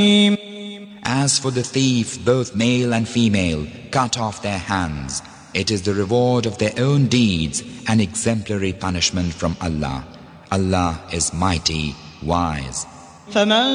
As for the thief, both male and female, cut off their hands. It is the reward of their own deeds, an exemplary punishment from Allah. Allah is mighty, wise.